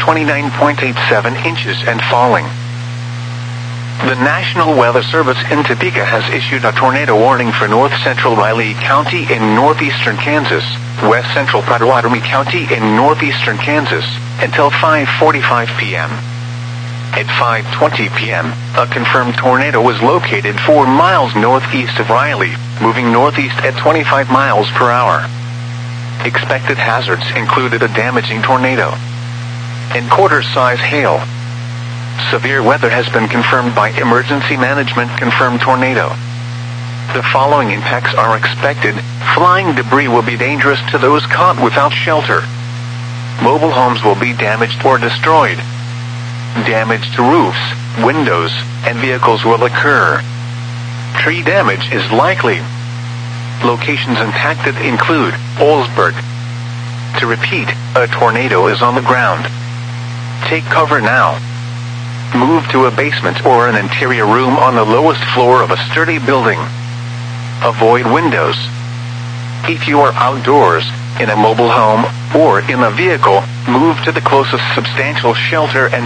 29.87 inches and falling. The National Weather Service in Topeka has issued a tornado warning for north-central Riley County in northeastern Kansas, west-central Pottawatomie County in northeastern Kansas, until 5:45 p.m. At 5:20 p.m., a confirmed tornado was located 4 miles northeast of Riley, moving northeast at 25 miles per hour. Expected hazards included a damaging tornado and quarter-size hail. Severe weather has been confirmed by Emergency Management confirmed tornado. The following impacts are expected. Flying debris will be dangerous to those caught without shelter. Mobile homes will be damaged or destroyed. Damage to roofs, windows, and vehicles will occur. Tree damage is likely. Locations impacted include Olsburg. To repeat, a tornado is on the ground. Take cover now. Move to a basement or an interior room on the lowest floor of a sturdy building. Avoid windows. If you are outdoors, in a mobile home, or in a vehicle, move to the closest substantial shelter and